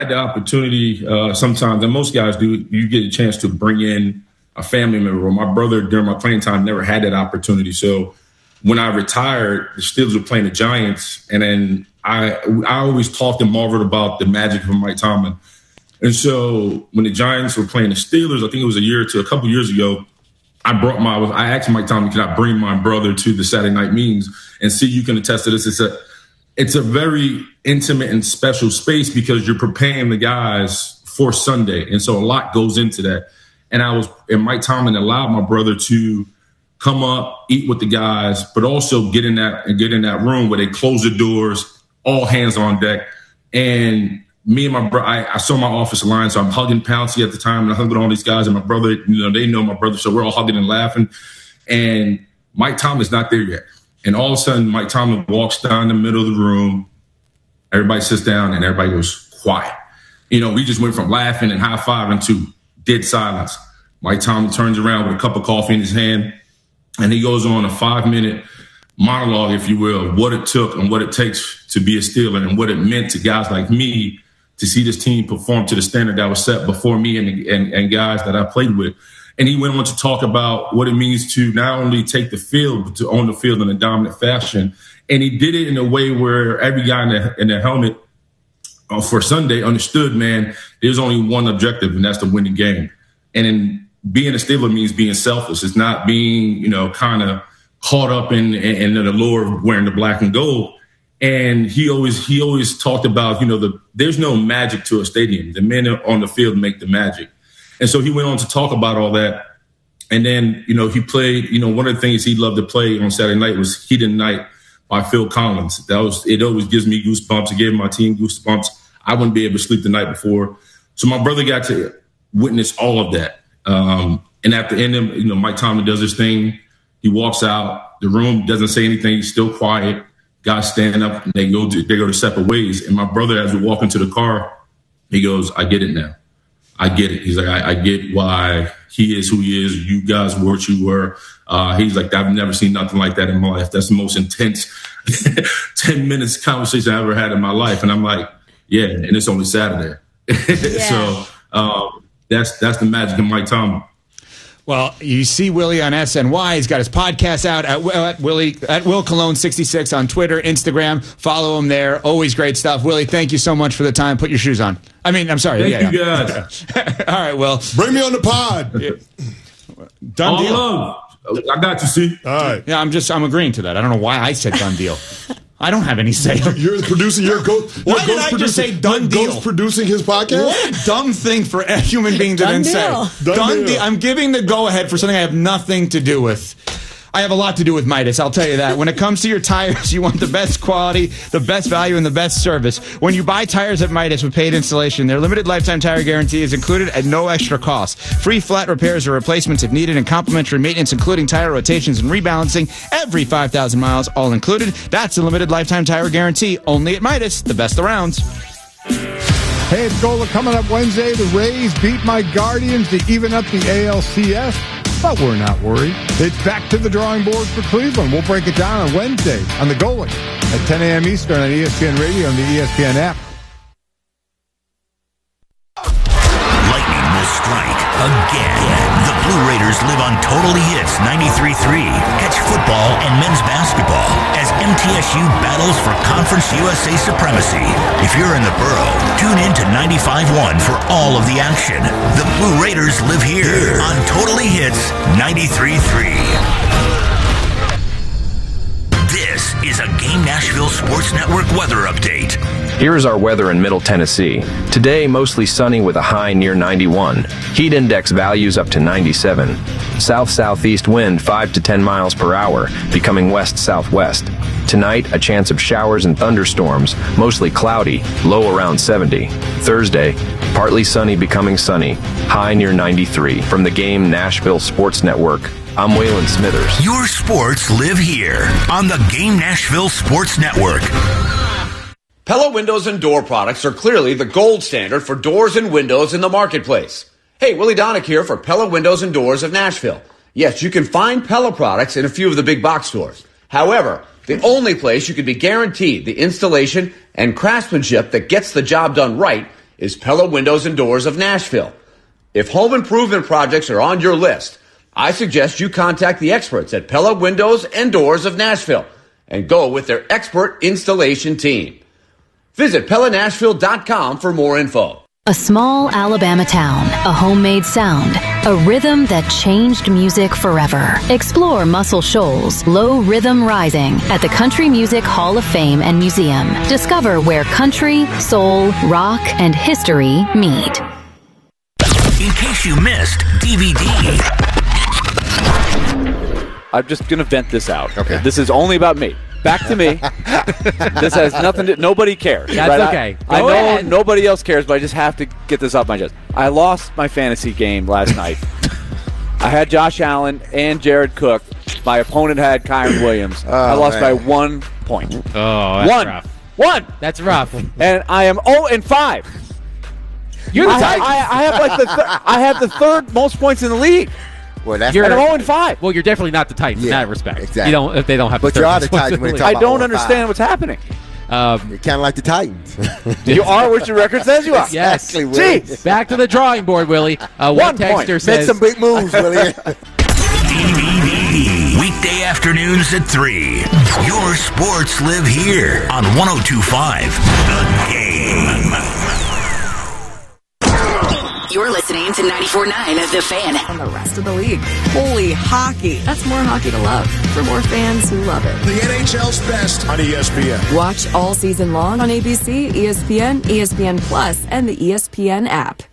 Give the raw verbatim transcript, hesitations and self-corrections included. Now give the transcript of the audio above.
the opportunity uh, sometimes, and most guys do, you get a chance to bring in a family member. My brother, during my playing time, never had that opportunity. So when I retired, the Steelers were playing the Giants, and then I I always talked and marveled about the magic of Mike Tomlin. And so when the Giants were playing the Steelers, I think it was a year or two, a couple years ago, I brought my, I asked Mike Tomlin, can I bring my brother to the Saturday night meetings? And see, you can attest to this. It's a, it's a very intimate and special space because you're preparing the guys for Sunday. And so a lot goes into that. And I was, and Mike Tomlin allowed my brother to come up, eat with the guys, but also get in that and get in that room where they close the doors, all hands on deck. And me and my brother, I, I saw my office line, so I'm hugging Pouncey at the time, and I hugging all these guys, and my brother, you know, they know my brother, so we're all hugging and laughing. And Mike Tomlin's not there yet. And all of a sudden, Mike Tomlin walks down the middle of the room. Everybody sits down, and everybody goes quiet. You know, we just went from laughing and high-fiving to dead silence. Mike Tomlin turns around with a cup of coffee in his hand, and he goes on a five-minute monologue, if you will, of what it took and what it takes to be a Steeler and what it meant to guys like me to see this team perform to the standard that was set before me and, and, and guys that I played with. And he went on to talk about what it means to not only take the field, but to own the field in a dominant fashion. And he did it in a way where every guy in the, in the helmet uh, for Sunday understood, man, there's only one objective, and that's to win the game. And in being a Steeler means being selfless. It's not being, you know, kind of caught up in, in, in the lure of wearing the black and gold. And he always he always talked about, you know, the there's no magic to a stadium. The men on the field make the magic. And so he went on to talk about all that. And then, you know, he played, you know, one of the things he loved to play on Saturday night was Heat and Night by Phil Collins. That was, it always gives me goosebumps. It gave my team goosebumps. I wouldn't be able to sleep the night before. So my brother got to witness all of that. Um, and at the end of, you know, Mike Tomlin does his thing. He walks out. The room doesn't say anything. He's still quiet. Guys stand up and they go to, they go to separate ways. And my brother, as we walk into the car, he goes, I get it now. I get it. He's like, I, I get why he is who he is. You guys were what you were. Uh, he's like, I've never seen nothing like that in my life. That's the most intense ten minutes conversation I ever had in my life. And I'm like, yeah, and it's only Saturday. Yeah. So um, that's that's the magic of Mike Tomlin. Well, you see Willie on S N Y. He's got his podcast out at, at Willie at Will Cologne sixty-six on Twitter, Instagram. Follow him there. Always great stuff. Willie, thank you so much for the time. Put your shoes on. I mean, I'm sorry. Thank yeah, you yeah. guys. All right, Will. Bring me on the pod. Yeah. Done All deal. love. I got you, see. All right. Yeah, I'm just I'm agreeing to that. I don't know why I said done deal. I don't have any say. You're producing your ghost. Why did I just say done deal? Ghost producing his podcast? What a dumb thing for a human being to Done then deal. say. Done Done deal. deal. I'm giving the go-ahead for something I have nothing to do with. I have a lot to do with Midas, I'll tell you that. When it comes to your tires, you want the best quality, the best value, and the best service. When you buy tires at Midas with paid installation, their limited lifetime tire guarantee is included at no extra cost. Free flat repairs or replacements if needed, and complimentary maintenance, including tire rotations and rebalancing every five thousand miles, all included. That's the limited lifetime tire guarantee, only at Midas, the best around. Hey, it's Gola coming up Wednesday. The Rays beat my Guardians to even up the A L C S. But we're not worried. It's back to the drawing board for Cleveland. We'll break it down on Wednesday on the Goalie at ten a.m. Eastern on E S P N Radio and the E S P N app. Lightning will strike again. The Blue Raiders live on Totally Hits ninety-three point three. Catch football and men's basketball as M T S U battles for Conference U S A supremacy. If you're in the borough, tune in to ninety-five point one for all of the action. The Blue Raiders live here on Totally Hits ninety-three point three. This is a Game Nashville Sports Network weather update. Here is our weather in Middle Tennessee. Today, mostly sunny with a high near ninety-one. Heat index values up to ninety-seven. South-southeast wind five to ten miles per hour, becoming west-southwest. Tonight, a chance of showers and thunderstorms, mostly cloudy, low around seventy. Thursday, partly sunny becoming sunny, high near ninety-three. From the Game Nashville Sports Network, I'm Waylon Smithers. Your sports live here on the Game Nashville Sports Network. Pella Windows and Door products are clearly the gold standard for doors and windows in the marketplace. Hey, Willie Donick here for Pella Windows and Doors of Nashville. Yes, you can find Pella products in a few of the big box stores. However, the only place you can be guaranteed the installation and craftsmanship that gets the job done right is Pella Windows and Doors of Nashville. If home improvement projects are on your list, I suggest you contact the experts at Pella Windows and Doors of Nashville and go with their expert installation team. Visit Pella Nashville dot com for more info. A small Alabama town, a homemade sound, a rhythm that changed music forever. Explore Muscle Shoals, Low Rhythm Rising at the Country Music Hall of Fame and Museum. Discover where country, soul, rock, and history meet. In case you missed D V D. I'm just going to vent this out. Okay. This is only about me. Back to me. This has nothing to, nobody cares. That's right? okay. I, I Go know ahead. nobody else cares, but I just have to get this off my chest. I lost my fantasy game last night. I had Josh Allen and Jared Cook. My opponent had Kyron Williams. Oh, I lost man. by one point. Oh, that's one. rough. One. That's rough. And I am oh and five. You're the I, Titans. I, I have like the th- I have the third most points in the league. Well, that's You're- And I'm oh and five. Well, you're definitely not the Titans in Yeah, that respect. exactly. You don't if they don't have. But the you are third the Titans when responsibility. they talk I about don't oh and understand five. what's happening. Um, You're kind of like the Titans. You are what your record says you are. yes. Exactly, Willie. Jeez. Back to the drawing board, Willie. Uh, One one texter point. Make says. some big moves, Willie. D V D. Weekday afternoons at three. Your sports live here on one oh two point five The Game. You're listening to ninety-four point nine of The Fan. And the rest of the league. Holy hockey. That's more hockey to love for more fans who love it. The N H L's best on E S P N. Watch all season long on A B C, E S P N, E S P N Plus, and the E S P N app.